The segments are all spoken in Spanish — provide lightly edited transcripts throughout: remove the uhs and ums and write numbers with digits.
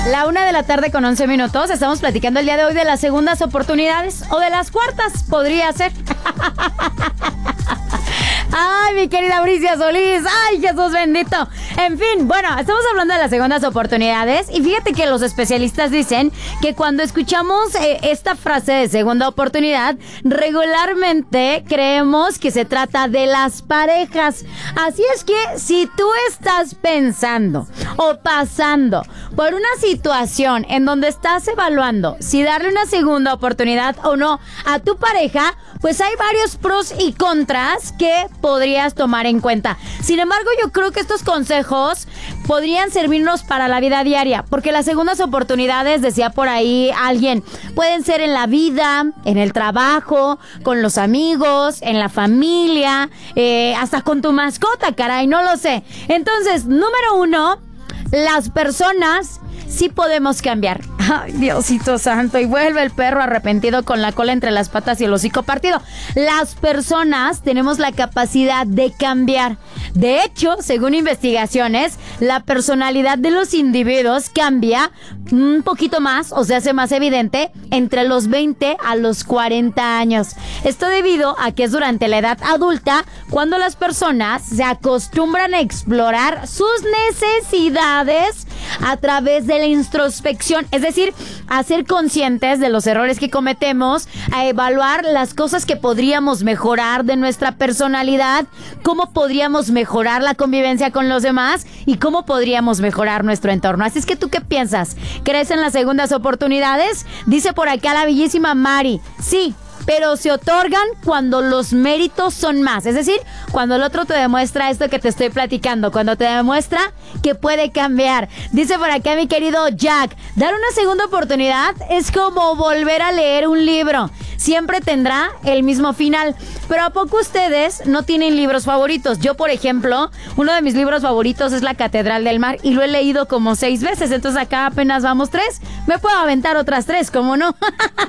1:11 Estamos platicando el día de hoy de las segundas oportunidades o de las cuartas, podría ser. Ay, mi querida Bricia Solís. Ay, Jesús bendito. En fin, bueno, estamos hablando de las segundas oportunidades. Y fíjate que los especialistas dicen que cuando escuchamos esta frase de segunda oportunidad, regularmente creemos que se trata de las parejas. Así es que si tú estás pensando o pasando por una situación en donde estás evaluando si darle una segunda oportunidad o no a tu pareja, pues hay varios pros y contras que podrías tomar en cuenta. Sin embargo, yo creo que estos consejos podrían servirnos para la vida diaria, porque las segundas oportunidades, decía por ahí alguien, pueden ser en la vida, en el trabajo, con los amigos, en la familia, hasta con tu mascota, caray, no lo sé. Entonces, número 1, las personas sí podemos cambiar. Ay, Diosito santo, y vuelve el perro arrepentido con la cola entre las patas y el hocico partido. Las personas tenemos la capacidad de cambiar. De hecho, según investigaciones, la personalidad de los individuos cambia un poquito más, o se hace más evidente, entre los 20 a los 40 años. Esto debido a que es durante la edad adulta cuando las personas se acostumbran a explorar sus necesidades a través de la introspección, es decir, a ser conscientes de los errores que cometemos, a evaluar las cosas que podríamos mejorar de nuestra personalidad, cómo podríamos mejorar la convivencia con los demás y cómo podríamos mejorar nuestro entorno. Así es que, ¿tú qué piensas? ¿Crees en las segundas oportunidades? Dice por acá la bellísima Mari, sí, pero se otorgan cuando los méritos son más. Es decir, cuando el otro te demuestra esto que te estoy platicando, cuando te demuestra que puede cambiar. Dice por acá mi querido Jack, dar una segunda oportunidad es como volver a leer un libro. Siempre tendrá el mismo final. Pero ¿a poco ustedes no tienen libros favoritos? Yo, por ejemplo, uno de mis libros favoritos es La Catedral del Mar y lo he leído como 6 veces. Entonces acá apenas vamos 3. Me puedo aventar otras 3, ¿cómo no?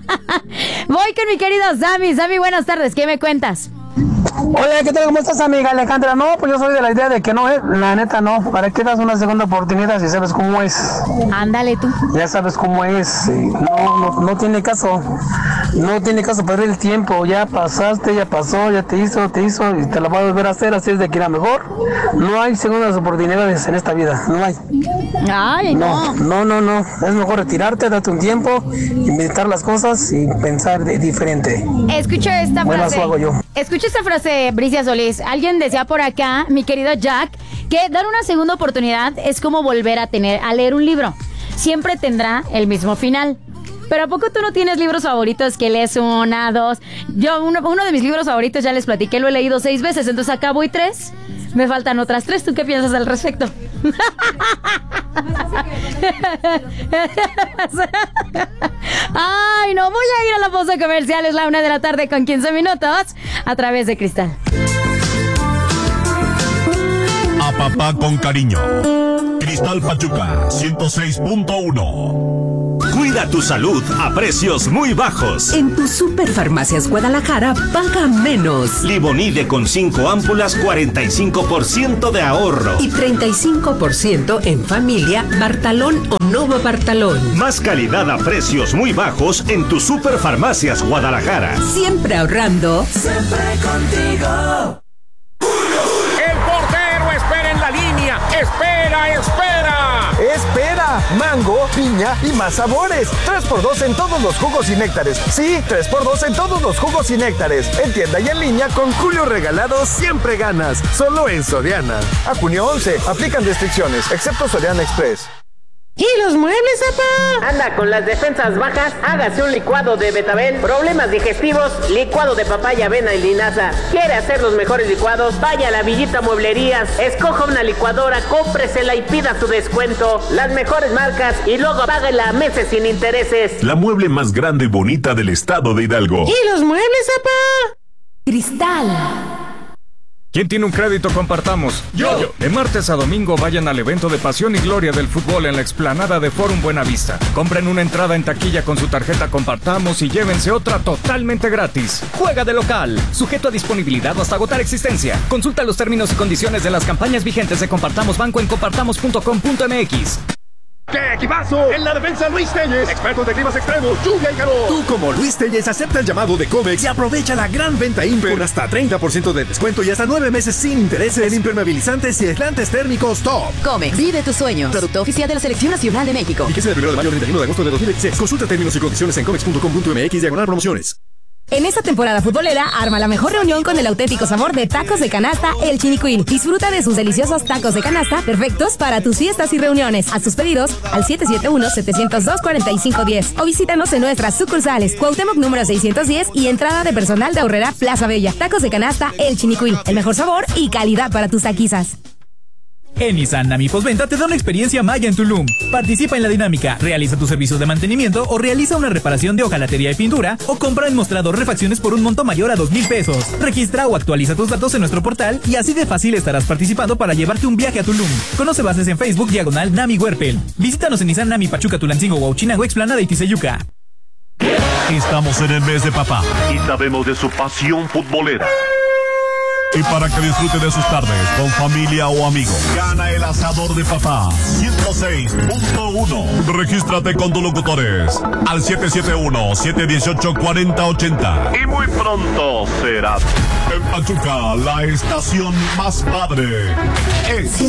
Voy con mi querido Sammy. Sammy, buenas tardes. ¿Qué me cuentas? Hola, ¿qué tal? ¿Cómo estás, amiga Alejandra? No, pues yo soy de la idea de que no, la neta no. ¿Para qué das una segunda oportunidad si sabes cómo es? Ándale tú. Ya sabes cómo es. No tiene caso. No tiene caso perder el tiempo. Ya pasaste, ya pasó, ya te hizo y te lo vas a volver a hacer. Así es de que era mejor. No hay segundas oportunidades en esta vida. No hay. Ay, no. No. Es mejor retirarte, date un tiempo, y meditar las cosas y pensar diferente. Escucha esta frase. Bueno, eso hago yo. Escucha esta frase, Bricia Solís. Alguien decía por acá, mi querido Jack, que dar una segunda oportunidad es como volver a leer un libro. Siempre tendrá el mismo final. Pero ¿a poco tú no tienes libros favoritos que lees 1, 2? Yo, uno de mis libros favoritos, ya les platiqué, lo he leído 6 veces, entonces acá voy 3. Me faltan otras 3. ¿Tú qué piensas al respecto? Ay, no, voy a ir a la pausa comercial. Es la 1:00 con 15 minutos a través de Cristal. A papá con cariño. Cristal Pachuca 106.1. Cuida tu salud a precios muy bajos. En tu Superfarmacias Guadalajara paga menos. Livonide con 5 ámpulas, 45% de ahorro. Y 35% en familia, Bartalón o Nova Bartalón. Más calidad a precios muy bajos en tu Superfarmacias Guadalajara. Siempre ahorrando. Siempre contigo. El portero espera en la línea. Espera. Espera, mango, piña y más sabores. 3x2 en todos los jugos y néctares. Sí, 3x2 en todos los jugos y néctares. En tienda y en línea con Julio Regalado siempre ganas. Solo en Soriana. A junio 11, aplican restricciones, excepto Soriana Express. ¿Y los muebles, papá? Anda con las defensas bajas, hágase un licuado de betabel. Problemas digestivos, licuado de papaya, avena y linaza. ¿Quiere hacer los mejores licuados? Vaya a la Villita Mueblerías, escoja una licuadora, cómpresela y pida su descuento. Las mejores marcas y luego páguela a meses sin intereses. La mueble más grande y bonita del estado de Hidalgo. ¿Y los muebles, papá? Cristal. ¿Quién tiene un crédito? Compartamos. Yo. De martes a domingo vayan al evento de Pasión y Gloria del Fútbol en la explanada de Forum Buenavista. Compren una entrada en taquilla con su tarjeta Compartamos y llévense otra totalmente gratis. Juega de local. Sujeto a disponibilidad o hasta agotar existencia. Consulta los términos y condiciones de las campañas vigentes de Compartamos Banco en compartamos.com.mx. ¡Qué equipazo! En la defensa, Luis Telles, expertos de climas extremos, lluvia y calor. Tú, como Luis Telles, acepta el llamado de Comex y aprovecha la gran venta Imper con hasta 30% de descuento y hasta 9 meses sin intereses en impermeabilizantes y aislantes térmicos top. Comex, vive tus sueños. Producto oficial de la Selección Nacional de México. Fíjese del 1 de mayo al 31 de agosto de 2016. Consulta términos y condiciones en comex.com.mx/promociones. En esta temporada futbolera, arma la mejor reunión con el auténtico sabor de tacos de canasta El Chinicuil. Disfruta de sus deliciosos tacos de canasta, perfectos para tus fiestas y reuniones. Haz tus pedidos al 771-702-4510 o visítanos en nuestras sucursales Cuauhtémoc número 610 y entrada de personal de Aurrera Plaza Bella. Tacos de canasta El Chinicuil, el mejor sabor y calidad para tus taquizas. En Nissan Nami Postventa te da una experiencia Maya en Tulum. Participa en la dinámica, realiza tus servicios de mantenimiento o realiza una reparación de hojalatería y pintura o compra en mostrador refacciones por un monto mayor a 2,000 pesos. Registra o actualiza tus datos en nuestro portal y así de fácil estarás participando para llevarte un viaje a Tulum. Conoce bases en Facebook /Nami Huerpel. Visítanos en Nissan Nami Pachuca, Tulancingo, Huauchinango, Explanada y Tizayuca. Estamos en el mes de papá y sabemos de su pasión futbolera. Y para que disfrute de sus tardes con familia o amigos, gana el asador de papá 106.1. Regístrate con tus locutores al 771-718-4080. Y muy pronto serás en Pachuca, la estación más padre. Es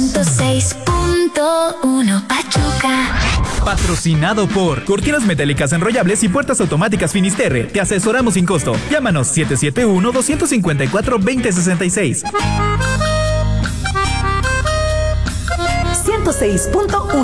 106.1 Pachuca. Patrocinado por Cortinas Metálicas Enrollables y Puertas Automáticas Finisterre. Te asesoramos sin costo. Llámanos 771-254-2066. 106.1